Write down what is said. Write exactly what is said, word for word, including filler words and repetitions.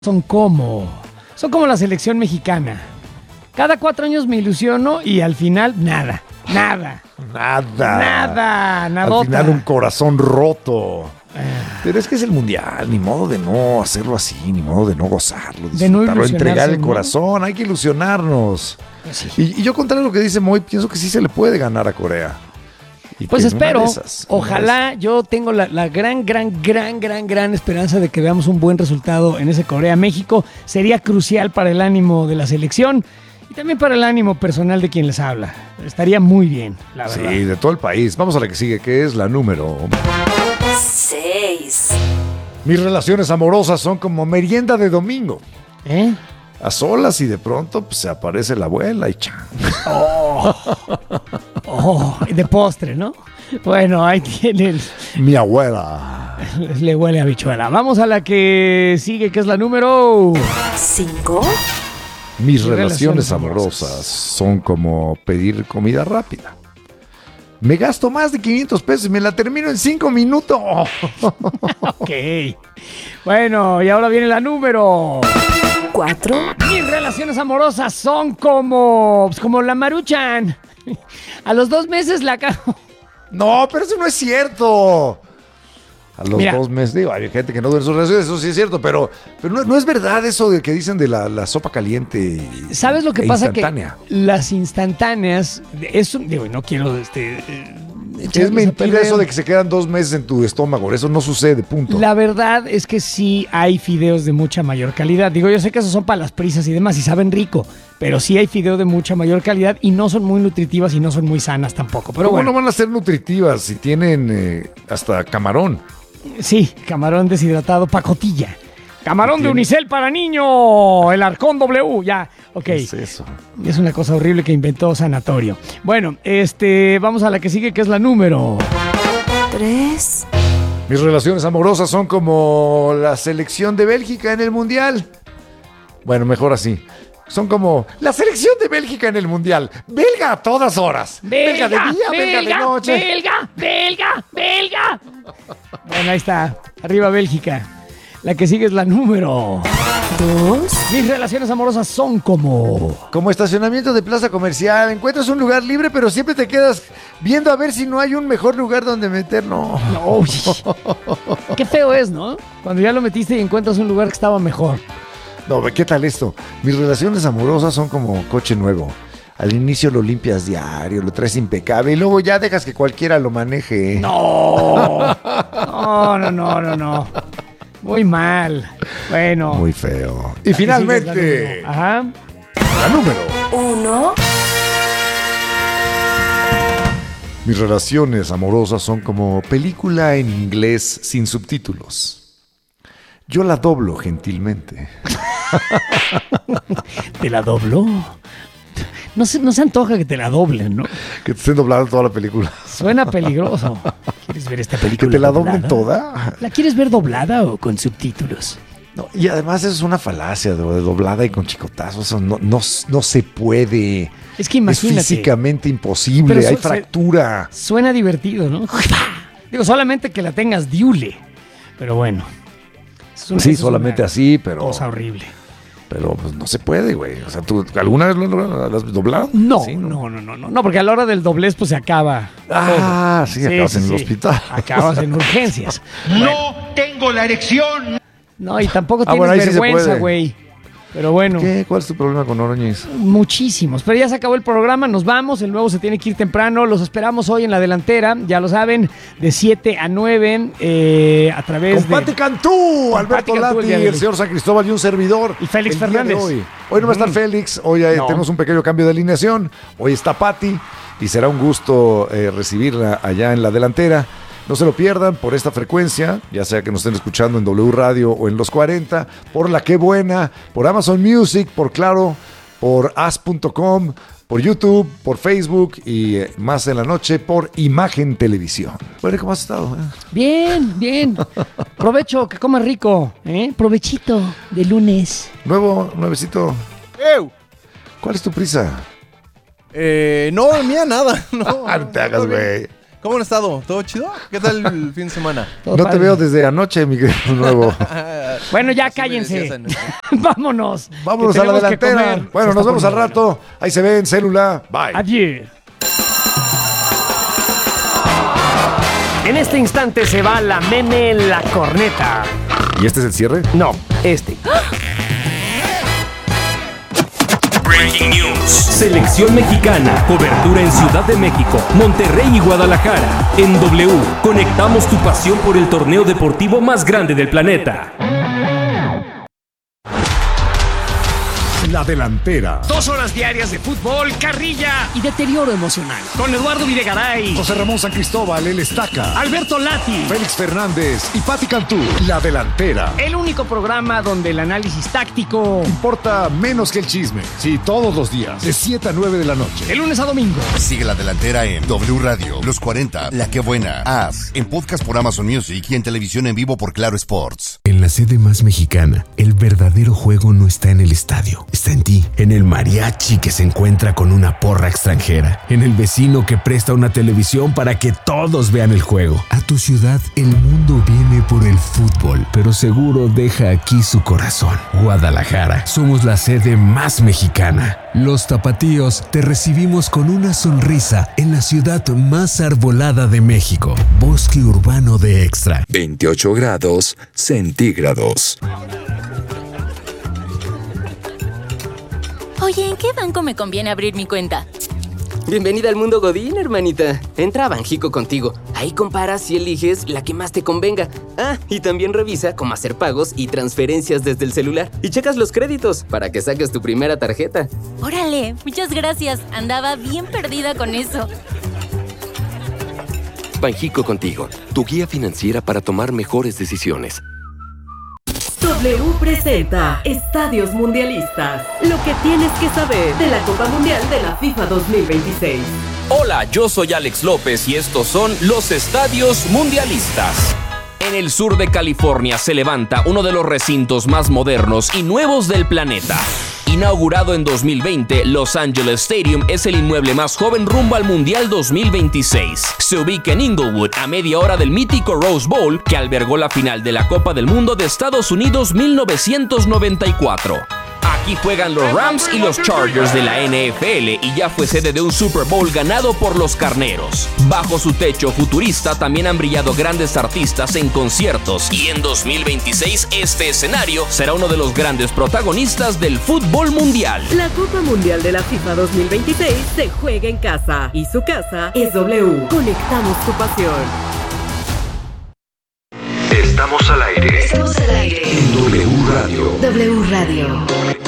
Son como, son como la selección mexicana. Cada cuatro años me ilusiono y al final nada, nada. Nada. Nada, nada. Al final un corazón roto. Pero es que es el mundial, ni modo de no hacerlo así, ni modo de no gozarlo, De no disfrutarlo, entregar el ilusionarse, ¿no? corazón, hay que ilusionarnos. Sí. Y, y yo, contrario a lo que dice Moy, pienso que sí se le puede ganar a Corea. Y Pues que en una espero, de esas, en una de ojalá, yo tengo la, la gran, gran, gran, gran, gran esperanza de que veamos un buen resultado en ese Corea-México. Sería crucial para el ánimo de la selección y también para el ánimo personal de quien les habla. Estaría muy bien, la esas. verdad. Sí, de todo el país. Vamos a la que sigue, que es la número seis. Mis relaciones amorosas son como merienda de domingo. ¿Eh? A solas y de pronto pues, se aparece la abuela y chan. Oh, oh, de postre, ¿no? Bueno, ahí tienen. Mi abuela. Le huele a bichuela. Vamos a la que sigue, que es la número cinco. Mis Mis relaciones relaciones amorosas amorosas. son como pedir comida rápida. Me gasto más de quinientos pesos y me la termino en cinco minutos. Ok. Bueno, y ahora viene la número. cuatro. Mis relaciones amorosas son como, pues, como la Maruchan. A los dos meses la cago. No, pero eso no es cierto. A los Mira. dos meses, digo, hay gente que no duerme sus relaciones, eso sí es cierto, pero, pero no, no es verdad eso de que dicen de la, la sopa caliente. y- ¿Sabes lo que e pasa? instantánea. Que las instantáneas, eso, digo, no quiero, este... eh, Es echarles a mentira perder. eso de que se quedan dos meses en tu estómago, eso no sucede, punto. La verdad es que sí hay fideos de mucha mayor calidad. Digo, yo sé que esos son para las prisas y demás y saben rico, pero sí hay fideos de mucha mayor calidad y no son muy nutritivas y no son muy sanas tampoco. Pero ¿Cómo bueno, no van a ser nutritivas si tienen eh, hasta camarón? sí, camarón deshidratado, pacotilla. Camarón de ¿Tiene? unicel para niño, el Arcón W, ya, ok. ¿Qué es eso? Es una cosa horrible que inventó Sanatorio. Bueno, este, vamos a la que sigue, que es la número. tres. Mis relaciones amorosas son como la selección de Bélgica en el Mundial. Bueno, mejor así. Son como la selección de Bélgica en el Mundial. Belga a todas horas. Belga, de día, belga, de noche. belga, belga, belga. Bueno, ahí está. Arriba Bélgica. La que sigue es la número. dos. Mis relaciones amorosas son como... Como estacionamiento de plaza comercial. Encuentras un lugar libre, pero siempre te quedas viendo a ver si no hay un mejor lugar donde meter. No. No, uy. Qué feo es, ¿no? Cuando ya lo metiste y encuentras un lugar que estaba mejor. No, ¿qué tal esto? Mis relaciones amorosas son como coche nuevo. Al inicio lo limpias diario, lo traes impecable y luego ya dejas que cualquiera lo maneje. No. No, no, no, no, no. Muy mal. Bueno. Muy feo. la Y que sigue es la finalmente, número. Ajá. la número. uno. Mis relaciones amorosas son como película en inglés sin subtítulos. Yo la doblo gentilmente. ¿Te la dobló? No se, no se antoja que te la doblen, ¿no? Que te estén doblando toda la película. Suena peligroso. ¿Quieres ver esta Que película te la doblen doblada? toda. ¿La quieres ver doblada o con subtítulos? No, y además eso es una falacia de, de doblada y con chicotazos. Eso no, no, no se puede. Es que imagínate. Es físicamente imposible. Pero Hay su- fractura. Suena divertido, ¿no? Digo, solamente que la tengas diule. Pero bueno. Es una- Sí, eso es solamente una así, pero, Cosa horrible. pero pues, no se puede, güey. O sea, ¿tú alguna vez lo, lo- lo has doblado? No, Sí, no, no, no, no. No, porque a la hora del doblez, pues se acaba. Ah, todo. sí, acabas en el hospital. Acabas en urgencias. No tengo la erección. No, y tampoco Ah, tienes bueno, ahí sí se vergüenza, puede. güey. Pero bueno. ¿Qué? ¿Cuál es tu problema con Oroñez? Muchísimos, pero ya se acabó el programa, nos vamos, el nuevo se tiene que ir temprano, los esperamos hoy en la delantera, ya lo saben, de siete a nueve eh, a través Con de... Pati Cantú, Con Alberto Pati Cantú el Lati, día de el hoy. señor San Cristóbal y un servidor. Y Félix el día de Fernández. Hoy. hoy no va a estar Félix, hoy eh, No. tenemos un pequeño cambio de alineación. Hoy está Pati y será un gusto eh, recibirla allá en la delantera. No se lo pierdan por esta frecuencia, ya sea que nos estén escuchando en W Radio o en Los cuarenta, por La Qué Buena, por Amazon Music, por Claro, por as punto com, por YouTube, por Facebook y eh, más en la noche por Imagen Televisión. Bueno, ¿cómo has estado? eh? Bien, bien. Provecho, que comas rico, ¿eh? Provechito de lunes. Nuevo, nuevecito. ¡Ew! ¿Cuál es tu prisa? Eh, no, mía, nada. No, Ah, no te hagas, todo bien. güey. ¿Cómo han estado? ¿Todo chido? ¿Qué tal el fin de semana? Todo No te padre. veo desde anoche, mi querido nuevo. Bueno, ya Así me cállense. decías en- Vámonos. Vámonos que a la tenemos que delantera. comer. Bueno, Se nos está vemos al poniendo rato. Ahí se ven, célula. Bye. Adiós. En este instante se va la meme en la corneta. ¿Y este es el cierre? No, este. Breaking News. Selección mexicana. Cobertura en Ciudad de México, Monterrey y Guadalajara. En W, conectamos tu pasión por el torneo deportivo más grande del planeta. La delantera. Dos horas diarias de fútbol, carrilla y deterioro emocional. Con Eduardo Videgaray, José Ramón San Cristóbal, el Estaca. Alberto Lati. Félix Fernández y Pati Cantú. La delantera. El único programa donde el análisis táctico. Importa menos que el chisme. Sí, todos los días. De siete a nueve de la noche. De lunes a domingo. Sigue La Delantera en W Radio, Los cuarenta, La Que Buena, As, en podcast por Amazon Music y en televisión en vivo por Claro Sports. En la sede más mexicana, el verdadero juego no está en el estadio, está en ti, en el mariachi que se encuentra con una porra extranjera, en el vecino que presta una televisión para que todos vean el juego. A tu ciudad, el mundo viene por el fútbol, pero seguro deja aquí su corazón. Guadalajara, somos la sede más mexicana. Los tapatíos te recibimos con una sonrisa en la ciudad más arbolada de México. Bosque urbano de Extra. veintiocho grados centígrados. Oye, ¿en qué banco me conviene abrir mi cuenta? Bienvenida al mundo Godín, hermanita. Entra a Banjico contigo. Ahí comparas y eliges la que más te convenga. Ah, y también revisa cómo hacer pagos y transferencias desde el celular. Y checas los créditos para que saques tu primera tarjeta. Órale, muchas gracias. Andaba bien perdida con eso. Banjico contigo, tu guía financiera para tomar mejores decisiones. W presenta Estadios Mundialistas. Lo que tienes que saber de la Copa Mundial de la FIFA dos mil veintiséis. Hola, yo soy Alex López y estos son los Estadios Mundialistas. En el sur de California se levanta uno de los recintos más modernos y nuevos del planeta. Inaugurado en dos mil veinte, Los Angeles Stadium es el inmueble más joven rumbo al Mundial dos mil veintiséis. Se ubica en Inglewood, a media hora del mítico Rose Bowl, que albergó la final de la Copa del Mundo de Estados Unidos mil novecientos noventa y cuatro. Aquí juegan los Rams y los Chargers de la N F L y ya fue sede de un Super Bowl ganado por los Carneros. Bajo su techo futurista también han brillado grandes artistas en conciertos y en dos mil veintiséis este escenario será uno de los grandes protagonistas del fútbol mundial. La Copa Mundial de la FIFA dos mil veintiséis se juega en casa y su casa es W. Conectamos tu pasión. Estamos al aire. Estamos al aire. En W Radio. W Radio.